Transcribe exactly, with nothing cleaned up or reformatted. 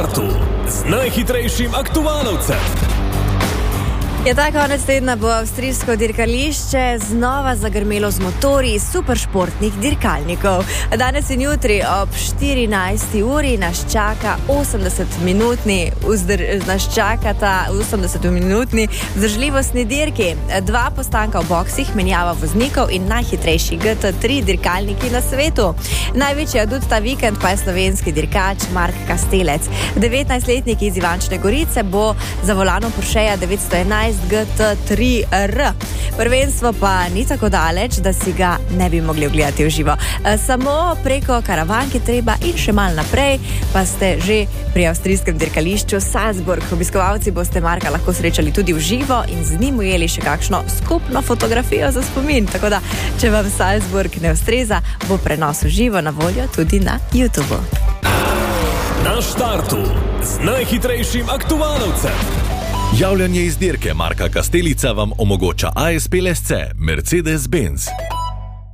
štartu z najhitrejšim aktualcem. Ja, ta konec tedna bo avstrijsko dirkališče znova zagrmelo z motorji superšportnih dirkalnikov. Danes in jutri ob štirinajsti uri nas čaka osemdesetminutni vzdr- nas čakata osemdesetminutni vzdržljivostni dirki. Dva postanka v boksih, menjava voznikov in najhitrejši G T tri dirkalniki na svetu. Največji adut ta vikend pa je slovenski dirkač Mark Kastelec. devetnajstletnik iz Ivančne Gorice bo za volanom Porscheja devetsto enajst G T tri R. Prvenstvo pa ni tako daleč, da si ga ne bi mogli ogledati v živo. Samo preko Karavanke treba in še mal naprej, pa ste že pri avstrijskem dirkališču Salzburg. Obiskovalci boste Marka lahko srečali tudi v živo in z njim ujeli še kakšno skupno fotografijo za spomin. Tako da, če vam Salzburg ne ustreza, bo prenos v živo na voljo tudi na YouTubeu. Na štartu z najhitrejšim aktualcem. Javljanje iz dirke Marka Kastelica vam omogoča A S P L S C Mercedes-Benz.